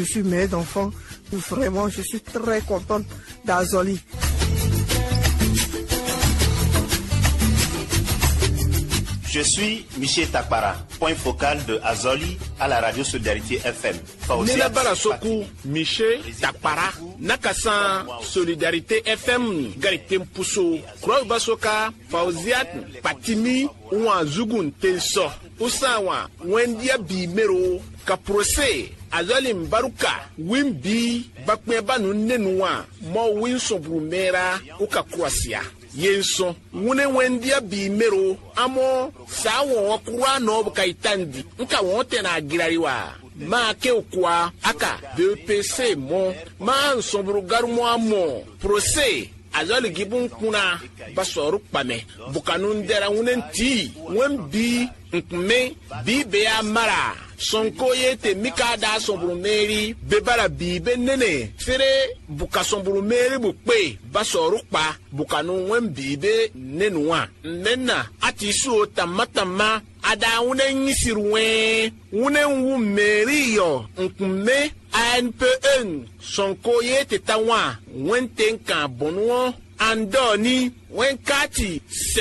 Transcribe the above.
je suis mère d'enfants. Vraiment, je suis très contente d'Azoli. Je suis Michel Takpara, point focal de Azoli à la radio Solidarité FM. Nina Barasoku, Michel Takpara, Nakasan Solidarité FM, Garitem Pousso, Kroy Basoka, Fauziat, Patimi, Ouan Zugun Tenso, Usawa, Wendia Bimero, Kaprose, Azoli Mbaruka, Wimbi, Bakmebanu Nenua, Mo Winson Brumera, Uka Kroasia. Yenso wune wendia bi mero amo sawo okura no kaitandi nka wote na agirariwa ma ke okwa aka BPC mo ma nsomburu garumo amo procès azali gibun kuna basoru pame bukanun dera wunenti wembi nkme bi be amara sonko yete mikada somburu meri bebara bi benene fere buka somburu meri bukpe basoru pa bukanu wembi be nenwa nena atisu tamatama ada wune nyisirwe wune wu meri yo nkme ANPN sonko yete tawa wenten kan bonwo andoni wenkati